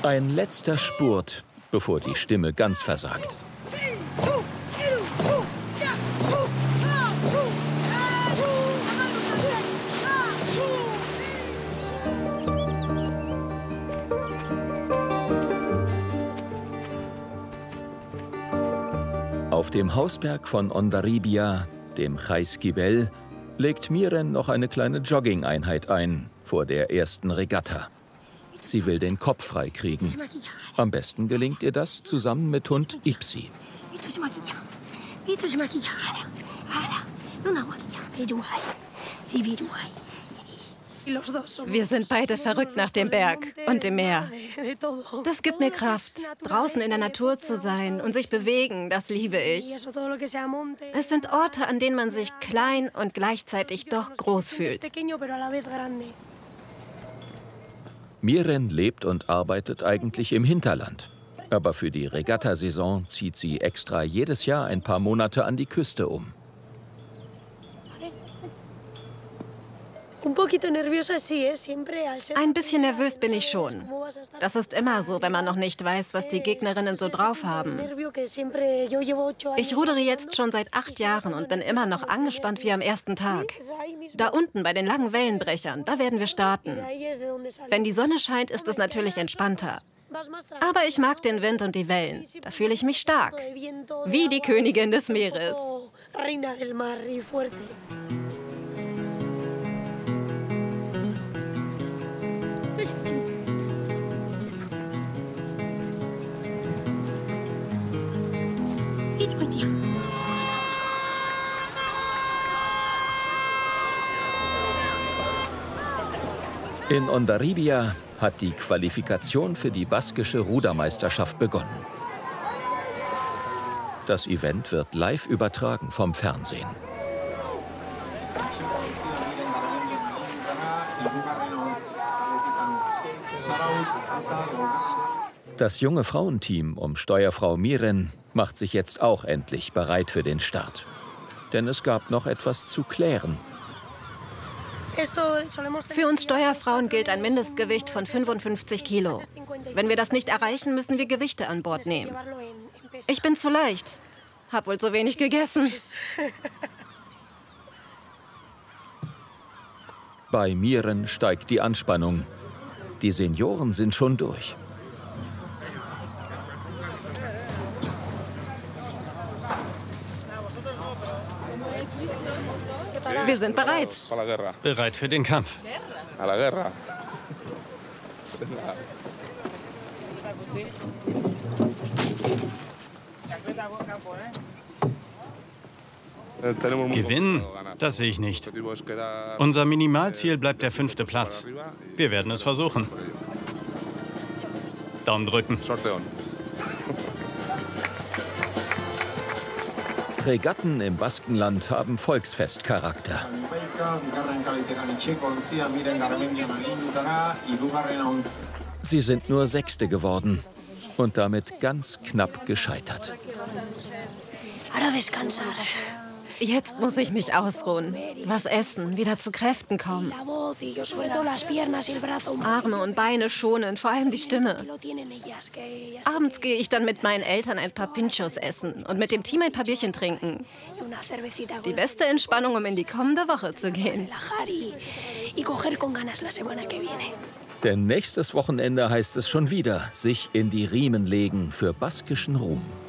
Ein letzter Spurt, bevor die Stimme ganz versagt. Auf dem Hausberg von Hondarribia, dem Jaizkibel, legt Miren noch eine kleine Jogging-Einheit ein vor der ersten Regatta. Sie will den Kopf frei kriegen. Am besten gelingt ihr das zusammen mit Hund Ipsi. Wir sind beide verrückt nach dem Berg und dem Meer. Das gibt mir Kraft, draußen in der Natur zu sein und sich bewegen, das liebe ich. Es sind Orte, an denen man sich klein und gleichzeitig doch groß fühlt. Miren lebt und arbeitet eigentlich im Hinterland. Aber für die Regattasaison zieht sie extra jedes Jahr ein paar Monate an die Küste um. Ein bisschen nervös bin ich schon. Das ist immer so, wenn man noch nicht weiß, was die Gegnerinnen so drauf haben. Ich rudere jetzt schon seit 8 Jahren und bin immer noch angespannt wie am ersten Tag. Da unten bei den langen Wellenbrechern, da werden wir starten. Wenn die Sonne scheint, ist es natürlich entspannter. Aber ich mag den Wind und die Wellen. Da fühle ich mich stark. Wie die Königin des Meeres. In Hondarribia hat die Qualifikation für die baskische Rudermeisterschaft begonnen. Das Event wird live übertragen vom Fernsehen. Das junge Frauenteam um Steuerfrau Miren macht sich jetzt auch endlich bereit für den Start. Denn es gab noch etwas zu klären. Für uns Steuerfrauen gilt ein Mindestgewicht von 55 Kilo. Wenn wir das nicht erreichen, müssen wir Gewichte an Bord nehmen. Ich bin zu leicht. Hab wohl zu wenig gegessen. Bei Miren steigt die Anspannung. Die Senioren sind schon durch. Wir sind bereit. Bereit für den Kampf. Gewinnen? Das sehe ich nicht. Unser Minimalziel bleibt der 5. Platz. Wir werden es versuchen. Daumen drücken. Regatten im Baskenland haben Volksfestcharakter. Sie sind nur Sechste geworden und damit ganz knapp gescheitert. Jetzt muss ich mich ausruhen. Was essen, wieder zu Kräften kommen. Arme und Beine schonen, vor allem die Stimme. Abends gehe ich dann mit meinen Eltern ein paar Pinchos essen und mit dem Team ein paar Bierchen trinken. Die beste Entspannung, um in die kommende Woche zu gehen. Denn nächstes Wochenende heißt es schon wieder, sich in die Riemen legen für baskischen Ruhm.